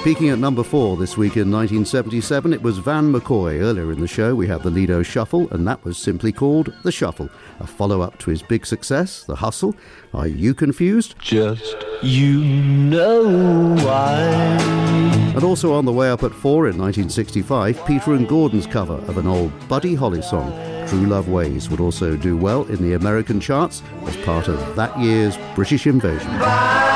Peaking at number 4 this week in 1977, it was Van McCoy. Earlier in the show, we had the Lido Shuffle, and that was simply called The Shuffle, a follow-up to his big success, The Hustle. Are you confused? Just you know why. And also on the way up at 4 in 1965, Peter and Gordon's cover of an old Buddy Holly song, True Love Ways, would also do well in the American charts as part of that year's British invasion.